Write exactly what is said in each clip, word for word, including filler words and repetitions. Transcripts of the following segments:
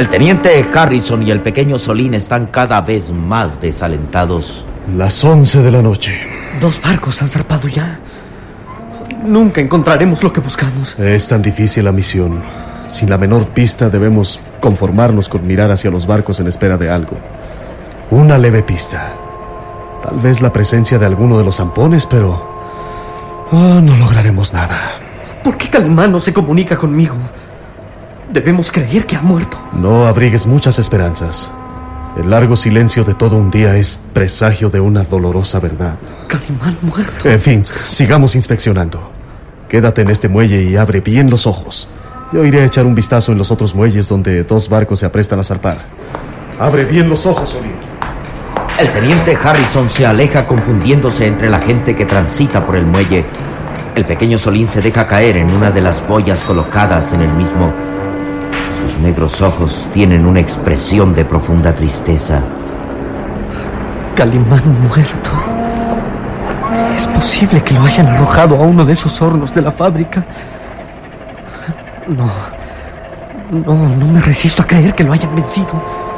El teniente Harrison y el pequeño Solín están cada vez más desalentados. Las once de la noche. Dos barcos han zarpado ya. Nunca encontraremos lo que buscamos. Es tan difícil la misión. Sin la menor pista debemos conformarnos con mirar hacia los barcos en espera de algo. Una leve pista. Tal vez la presencia de alguno de los zampones, pero... oh, no lograremos nada. ¿Por qué Calimán no se comunica conmigo? Debemos creer que ha muerto. No abrigues muchas esperanzas. El largo silencio de todo un día es presagio de una dolorosa verdad. Calimán muerto. En fin, sigamos inspeccionando. Quédate en este muelle y abre bien los ojos. Yo iré a echar un vistazo en los otros muelles donde dos barcos se aprestan a zarpar. Abre bien los ojos, Solín. El teniente Harrison se aleja confundiéndose entre la gente que transita por el muelle. El pequeño Solín se deja caer en una de las boyas colocadas en el mismo. Sus negros ojos tienen una expresión de profunda tristeza. Calimán muerto. ¿Es posible que lo hayan arrojado a uno de esos hornos de la fábrica? No, no, no me resisto a creer que lo hayan vencido.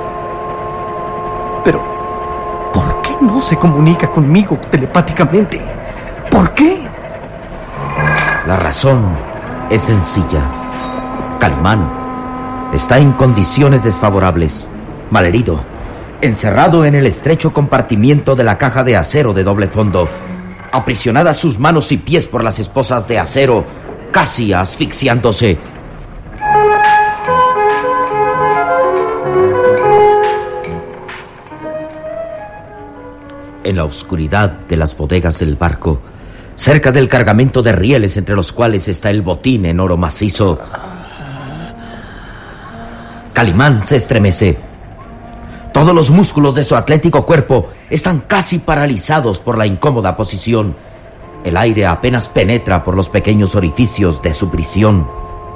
Pero, ¿por qué no se comunica conmigo telepáticamente? ¿Por qué? La razón es sencilla. Calimán está en condiciones desfavorables, malherido, encerrado en el estrecho compartimiento de la caja de acero de doble fondo, aprisionadas sus manos y pies por las esposas de acero, casi asfixiándose. En la oscuridad de las bodegas del barco, cerca del cargamento de rieles entre los cuales está el botín en oro macizo, Calimán se estremece. Todos los músculos de su atlético cuerpo están casi paralizados por la incómoda posición. El aire apenas penetra por los pequeños orificios de su prisión.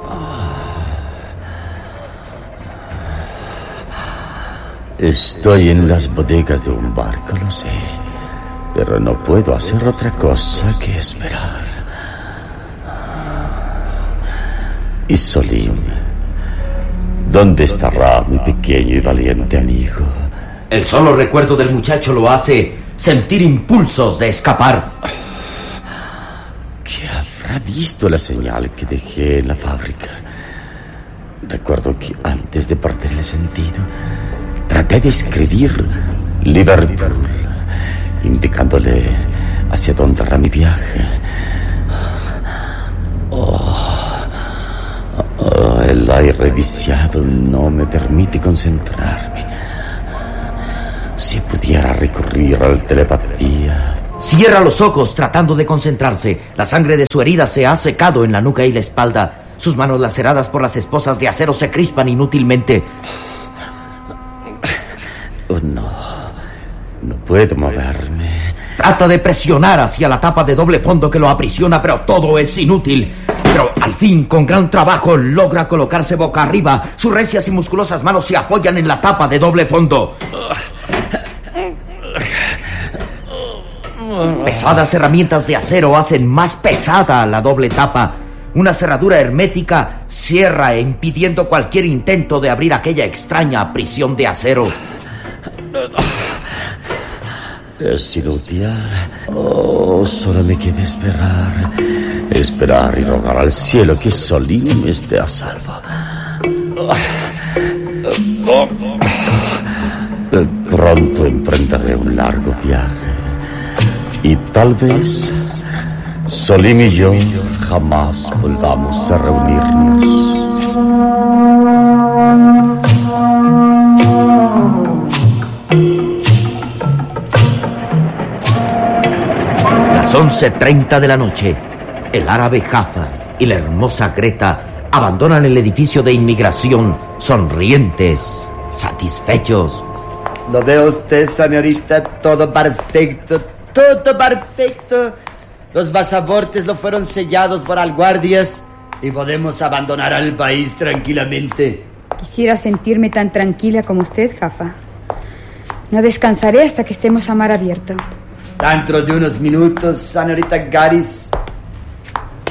Estoy en las bodegas de un barco, lo sé, pero no puedo hacer otra cosa que esperar. Y Solín, ¿dónde estará mi pequeño y valiente amigo? El solo recuerdo del muchacho lo hace sentir impulsos de escapar. ¿Qué habrá visto la señal que dejé en la fábrica? Recuerdo que antes de perder el sentido, traté de escribir Liverpool, indicándole hacia dónde era mi viaje. Oh, oh, el aire viciado no me permite concentrarme. Si pudiera recurrir a la telepatía. Cierra los ojos tratando de concentrarse. La sangre de su herida se ha secado en la nuca y la espalda. Sus manos laceradas por las esposas de acero se crispan inútilmente. Oh, no, no puedo moverme. Trata de presionar hacia la tapa de doble fondo que lo aprisiona, pero todo es inútil. Pero al fin, con gran trabajo, logra colocarse boca arriba. Sus recias y musculosas manos se apoyan en la tapa de doble fondo. Pesadas herramientas de acero hacen más pesada la doble tapa. Una cerradura hermética cierra impidiendo cualquier intento de abrir aquella extraña prisión de acero. Es inútil. Oh, solo me queda esperar. Esperar y rogar al cielo que Solín esté a salvo. Pronto emprenderé un largo viaje. Y tal vez Solín y yo jamás volvamos a reunirnos. Las once treinta de la noche, el árabe Jafar y la hermosa Greta abandonan el edificio de inmigración, sonrientes, satisfechos. ¿Lo ve usted, señorita? Todo perfecto, todo perfecto. Los pasaportes lo fueron sellados por alguardias y podemos abandonar al país tranquilamente. Quisiera sentirme tan tranquila como usted, Jaffa. No descansaré hasta que estemos a mar abierto. Dentro de unos minutos, señorita Garis.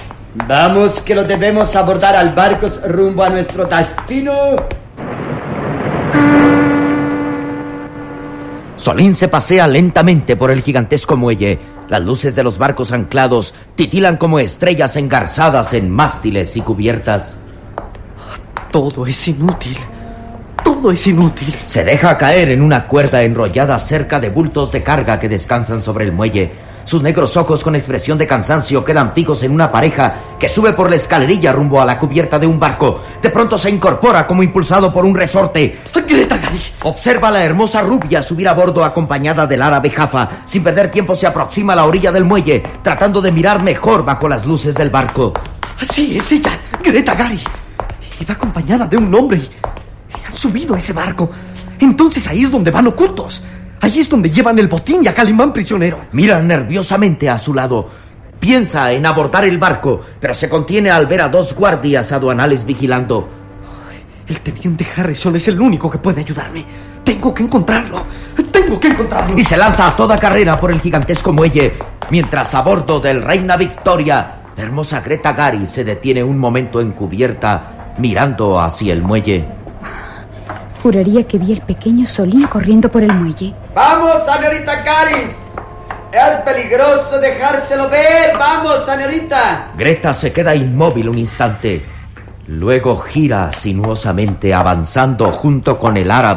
Vamos, que lo debemos abordar al barco rumbo a nuestro destino. Solín se pasea lentamente por el gigantesco muelle. Las luces de los barcos anclados titilan como estrellas engarzadas en mástiles y cubiertas. Todo es inútil. Todo es inútil. Se deja caer en una cuerda enrollada cerca de bultos de carga que descansan sobre el muelle. Sus negros ojos con expresión de cansancio quedan fijos en una pareja que sube por la escalerilla rumbo a la cubierta de un barco. De pronto se incorpora como impulsado por un resorte. ¡Greta Gary! Observa a la hermosa rubia subir a bordo acompañada del árabe Jaffa. Sin perder tiempo se aproxima a la orilla del muelle, tratando de mirar mejor bajo las luces del barco. ¡Sí, es ella! ¡Greta Gary! Iba acompañada de un hombre y han subido a ese barco. Entonces ahí es donde van ocultos. Ahí es donde llevan el botín y a Calimán prisionero. Mira nerviosamente a su lado. Piensa en abordar el barco, pero se contiene al ver a dos guardias aduanales vigilando. El teniente Harrison es el único que puede ayudarme. Tengo que encontrarlo. Tengo que encontrarlo. Y se lanza a toda carrera por el gigantesco muelle, mientras a bordo del Reina Victoria, la hermosa Greta Gary se detiene un momento en cubierta, mirando hacia el muelle. Juraría que vi el pequeño Solín corriendo por el muelle. ¡Vamos, señorita Garis! Es peligroso dejárselo ver. ¡Vamos, señorita! Greta se queda inmóvil un instante. Luego gira sinuosamente, avanzando junto con el árabe